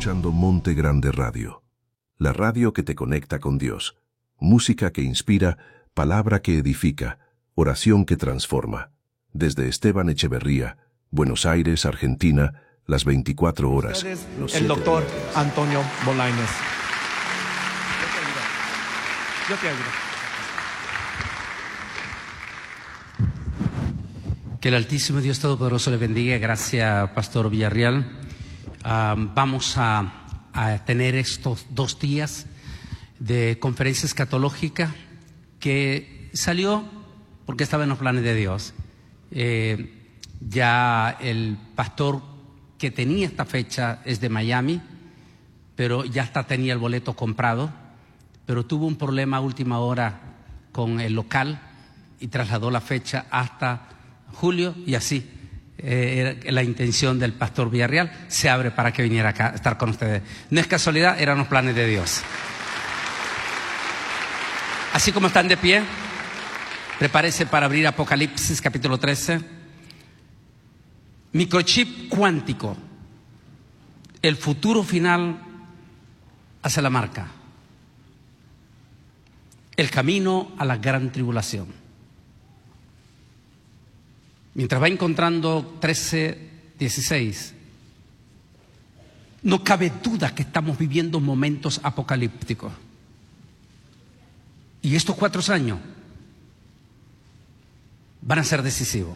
escuchando Monte Grande Radio, la radio que te conecta con Dios. Música que inspira, palabra que edifica, oración que transforma. Desde Esteban Echeverría, Buenos Aires, Argentina, las 24 horas. El doctor Antonio Bolaños. Yo te ayudo. Que el Altísimo Dios Todopoderoso le bendiga. Gracias, Pastor Villarreal. Vamos a tener estos 2 días de conferencia escatológica que salió porque estaba en los planes de Dios. Ya el pastor que tenía esta fecha es de Miami, pero ya hasta tenía el boleto comprado, pero tuvo un problema a última hora con el local y trasladó la fecha hasta julio, y así la intención del pastor Villarreal se abre para que viniera acá a estar con ustedes. No es casualidad, eran los planes de Dios. Así como están de pie, prepárese para abrir Apocalipsis capítulo 13. Microchip cuántico, el futuro final hacia la marca, el camino a la gran tribulación. Mientras va encontrando 13:16, no cabe duda que estamos viviendo momentos apocalípticos. Y estos 4 años van a ser decisivos.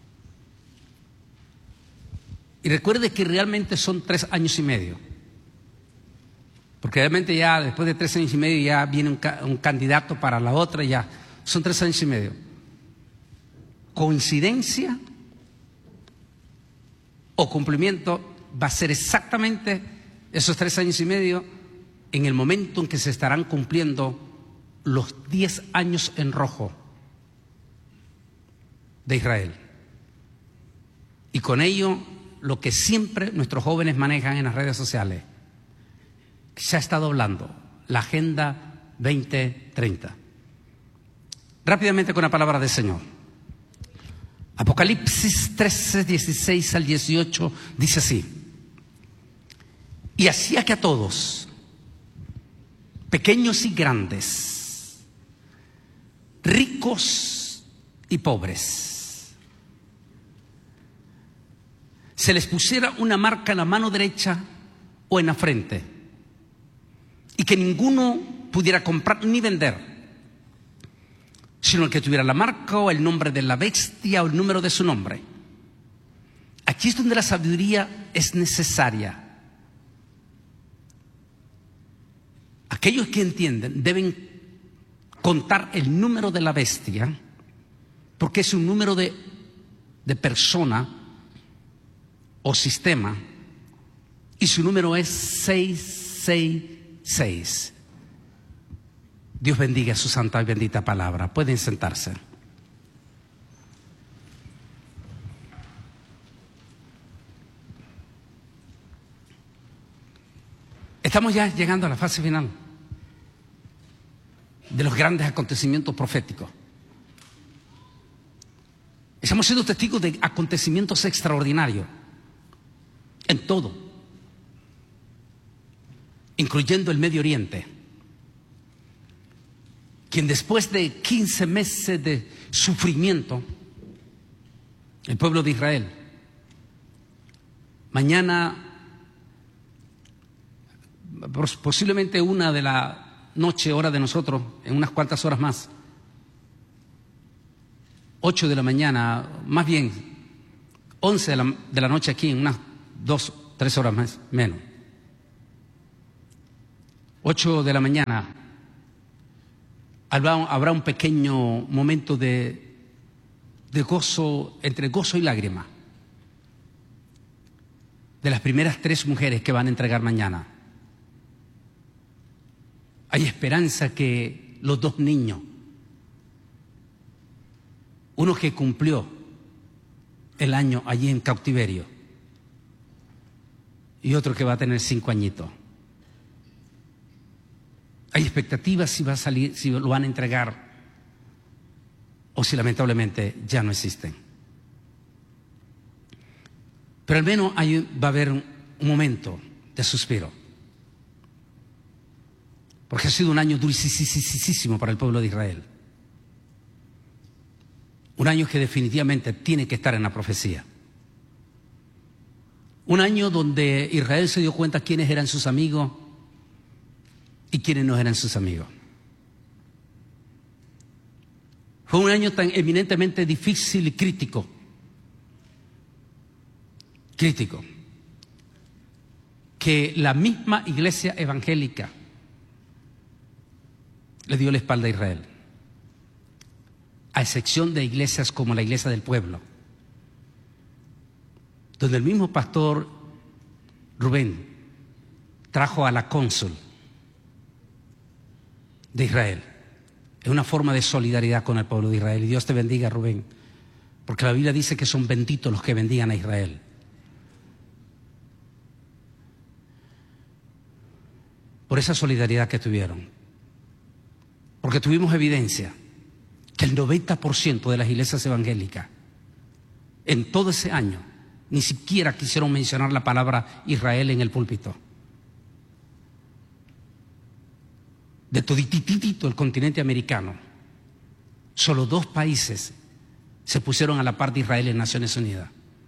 Y recuerde que realmente son 3 años y medio. Porque realmente ya después de 3 años y medio ya viene un candidato para la otra, ya son 3 años y medio. ¿Coincidencia o cumplimiento? Va a ser exactamente esos 3 años y medio en el momento en que se estarán cumpliendo los 10 años en rojo de Israel. Y con ello, lo que siempre nuestros jóvenes manejan en las redes sociales, se ha estado hablando, la Agenda 2030. Rápidamente con la palabra del Señor. Apocalipsis 13, 16 al 18 dice así: y hacía que a todos, pequeños y grandes, ricos y pobres, se les pusiera una marca en la mano derecha o en la frente, y que ninguno pudiera comprar ni vender, sino el que tuviera la marca o el nombre de la bestia o el número de su nombre. Aquí es donde la sabiduría es necesaria. Aquellos que entienden deben contar el número de la bestia, porque es un número de persona o sistema, y su número es 666. Dios bendiga su santa y bendita palabra. Pueden sentarse. Estamos ya llegando a la fase final de los grandes acontecimientos proféticos. Hemos sido testigos de acontecimientos extraordinarios en todo, incluyendo el Medio Oriente, quien después de 15 meses de sufrimiento, el pueblo de Israel, mañana, posiblemente 1 de la noche, hora de nosotros, en unas cuantas horas más, 8 de la mañana, más bien 11 de la noche aquí, en unas 2, 3 horas más, menos. 8 de la mañana, habrá un pequeño momento de gozo, entre gozo y lágrima, de las primeras 3 mujeres que van a entregar mañana. Hay esperanza que los 2 niños, uno que cumplió el año allí en cautiverio y otro que va a tener 5 añitos. Hay expectativas si va a salir, si lo van a entregar o si lamentablemente ya no existen. Pero al menos va a haber un momento de suspiro. Porque ha sido un año durísimo para el pueblo de Israel. Un año que definitivamente tiene que estar en la profecía. Un año donde Israel se dio cuenta quiénes eran sus amigos y quiénes no eran sus amigos. Fue un año tan eminentemente difícil y crítico. Que la misma iglesia evangélica le dio la espalda a Israel, a excepción de iglesias como la Iglesia del Pueblo, donde el mismo pastor Rubén trajo a la cónsul de Israel. Es una forma de solidaridad con el pueblo de Israel. Y Dios te bendiga, Rubén, porque la Biblia dice que son benditos los que bendigan a Israel. Por esa solidaridad que tuvieron. Porque tuvimos evidencia que el 90% de las iglesias evangélicas en todo ese año ni siquiera quisieron mencionar la palabra Israel en el púlpito. De todititito el continente americano, solo 2 países se pusieron a la par de Israel en Naciones Unidas.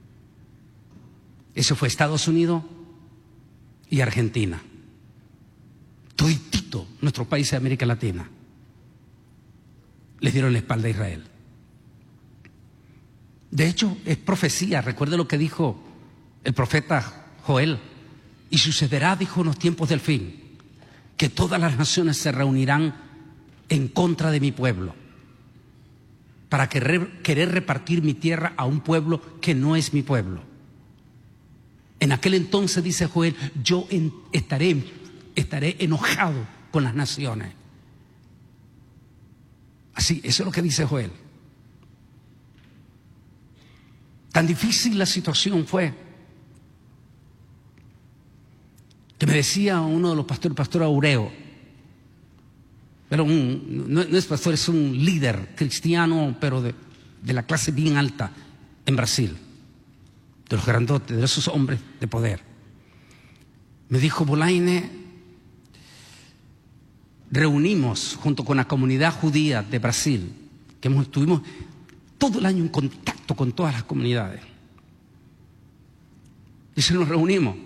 Eso fue Estados Unidos y Argentina. Toditito nuestros países de América Latina les dieron la espalda a Israel. De hecho, es profecía. Recuerde lo que dijo el profeta Joel. Y sucederá, dijo, en los tiempos del fin, que todas las naciones se reunirán en contra de mi pueblo para querer repartir mi tierra a un pueblo que no es mi pueblo. En aquel entonces, dice Joel, yo estaré enojado con las naciones. Así, eso es lo que dice Joel. Tan difícil la situación fue que me decía uno de los pastores, el pastor Aureo, pero no es pastor, es un líder cristiano, pero de la clase bien alta en Brasil, de los grandotes, de esos hombres de poder. Me dijo, Bolaine, reunimos junto con la comunidad judía de Brasil, que estuvimos todo el año en contacto con todas las comunidades. Dice, nos reunimos.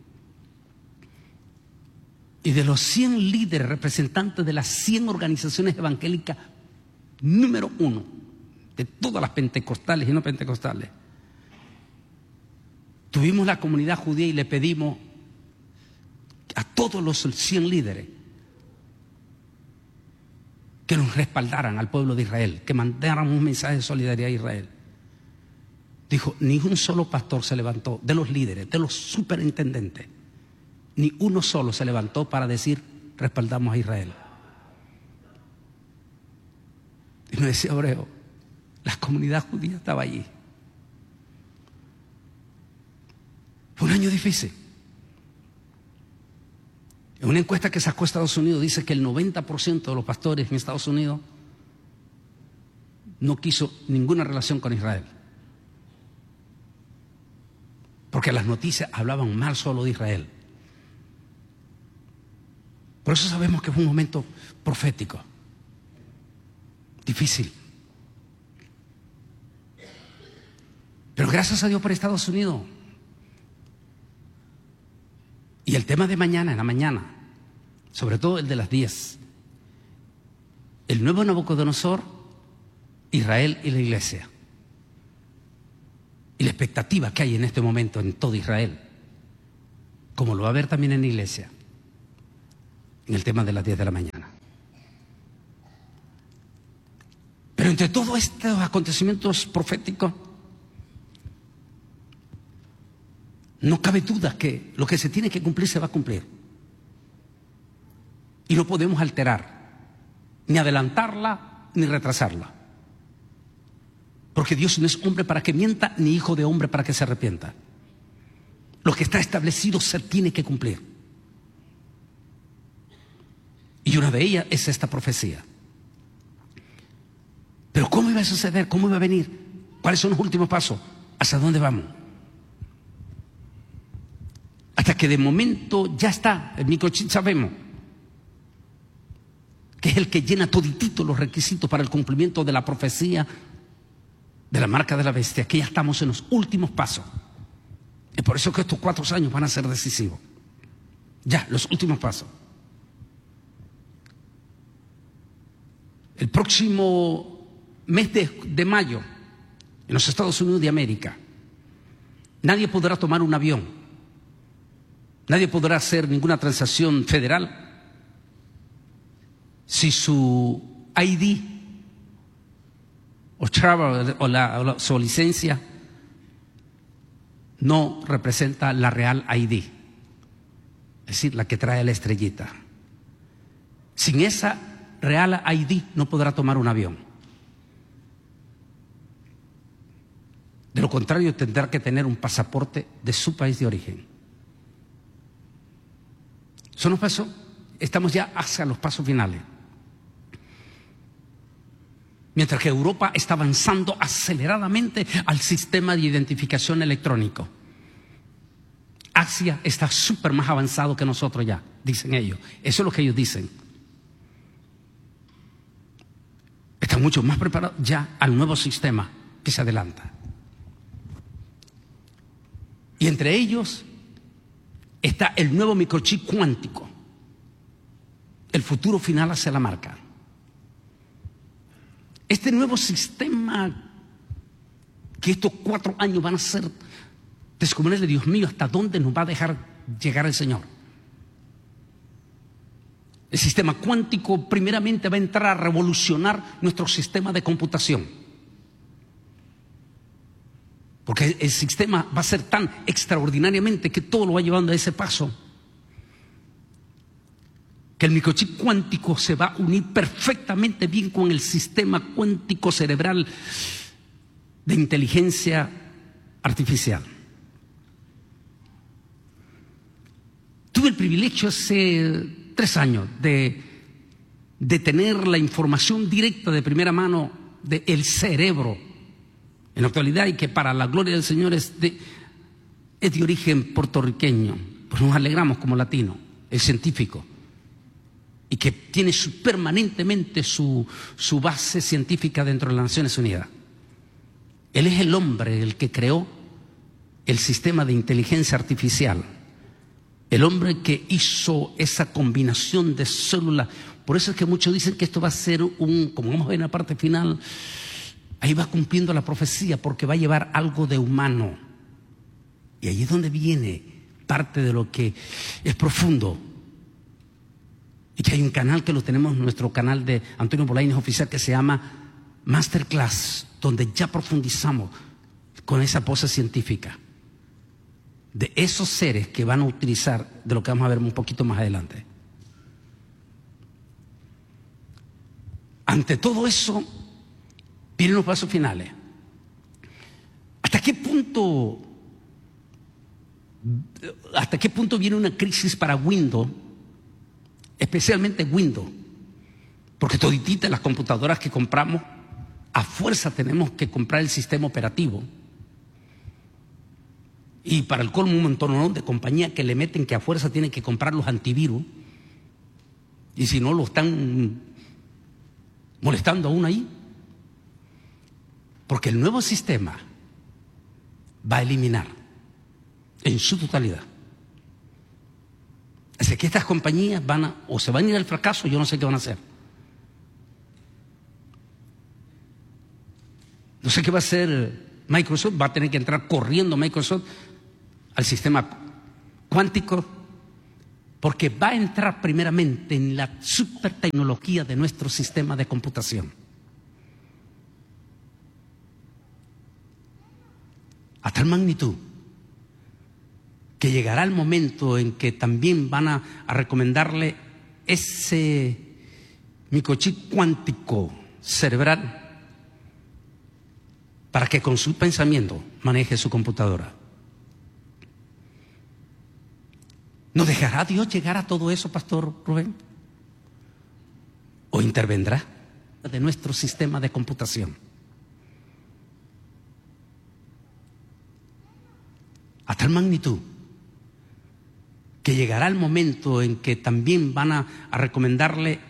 Y de los 100 líderes representantes de las 100 organizaciones evangélicas, número 1, de todas las pentecostales y no pentecostales, tuvimos la comunidad judía y le pedimos a todos los 100 líderes que nos respaldaran al pueblo de Israel, que mandáramos un mensaje de solidaridad a Israel. Dijo, ni un solo pastor se levantó, de los líderes, de los superintendentes, ni uno solo se levantó para decir, respaldamos a Israel. Y me decía Aureo, la comunidad judía estaba allí. Fue un año difícil. En una encuesta que sacó Estados Unidos dice que el 90% de los pastores en Estados Unidos no quiso ninguna relación con Israel. Porque las noticias hablaban mal solo de Israel. Por eso sabemos que fue un momento profético, difícil. Pero gracias a Dios por Estados Unidos. Y el tema de mañana, en la mañana, sobre todo el de las 10, el nuevo Nabucodonosor, Israel y la iglesia. Y la expectativa que hay en este momento en todo Israel, como lo va a haber también en la iglesia, en el tema de las 10 de la mañana. Pero entre todos estos acontecimientos proféticos, no cabe duda que lo que se tiene que cumplir se va a cumplir. Y no podemos alterar, ni adelantarla, ni retrasarla. Porque Dios no es hombre para que mienta, ni hijo de hombre para que se arrepienta. Lo que está establecido se tiene que cumplir. Y una de ellas es esta profecía. Pero ¿cómo iba a suceder? ¿Cómo iba a venir? ¿Cuáles son los últimos pasos? ¿Hacia dónde vamos? Hasta que de momento ya está, el microchip sabemos que es el que llena toditito los requisitos para el cumplimiento de la profecía de la marca de la bestia, que ya estamos en los últimos pasos. Es por eso que estos 4 años van a ser decisivos. Ya, los últimos pasos. El próximo mes de mayo, en los Estados Unidos de América, nadie podrá tomar un avión, nadie podrá hacer ninguna transacción federal si su ID o travel o su licencia no representa la real ID, es decir, la que trae la estrellita. Sin esa real ID no podrá tomar un avión. De lo contrario, tendrá que tener un pasaporte de su país de origen. Eso nos pasó. Estamos ya hacia los pasos finales. Mientras que Europa está avanzando aceleradamente al sistema de identificación electrónico. Asia está súper más avanzado que nosotros ya, dicen ellos. Eso es lo que ellos dicen. Están mucho más preparados ya al nuevo sistema que se adelanta. Y entre ellos está el nuevo microchip cuántico, el futuro final hacia la marca. Este nuevo sistema, que estos 4 años van a ser descubrirle, Dios mío, hasta dónde nos va a dejar llegar el Señor. El sistema cuántico primeramente va a entrar a revolucionar nuestro sistema de computación. Porque el sistema va a ser tan extraordinariamente que todo lo va llevando a ese paso, que el microchip cuántico se va a unir perfectamente bien con el sistema cuántico cerebral de inteligencia artificial. Tuve el privilegio hace 3 años de tener la información directa de primera mano del cerebro en la actualidad, y que para la gloria del Señor es de origen puertorriqueño, pues nos alegramos como latinos, es científico, y que tiene permanentemente su base científica dentro de las Naciones Unidas. Él es el hombre el que creó el sistema de inteligencia artificial, el hombre que hizo esa combinación de células. Por eso es que muchos dicen que esto va a ser como vamos a ver en la parte final, ahí va cumpliendo la profecía, porque va a llevar algo de humano. Y ahí es donde viene parte de lo que es profundo. Y que hay un canal que lo tenemos, nuestro canal de Antonio Bolaños oficial, que se llama Masterclass, donde ya profundizamos con esa pose científica de esos seres que van a utilizar, de lo que vamos a ver un poquito más adelante. Ante todo eso, vienen los pasos finales. ¿Hasta qué punto viene una crisis para Windows? Especialmente Windows, porque todititas las computadoras que compramos, a fuerza tenemos que comprar el sistema operativo. Y para el colmo un montón de compañías que le meten que a fuerza tienen que comprar los antivirus, y si no lo están molestando aún ahí, porque el nuevo sistema va a eliminar en su totalidad. Así que estas compañías o se van a ir al fracaso, yo no sé qué van a hacer. No sé qué va a hacer Microsoft, va a tener que entrar corriendo Microsoft al sistema cuántico, porque va a entrar primeramente en la super tecnología de nuestro sistema de computación. A tal magnitud que llegará el momento en que también van a recomendarle ese microchip cuántico cerebral para que con su pensamiento maneje su computadora. ¿Nos dejará Dios llegar a todo eso, Pastor Rubén? ¿O intervendrá de nuestro sistema de computación? A tal magnitud que llegará el momento en que también van a recomendarle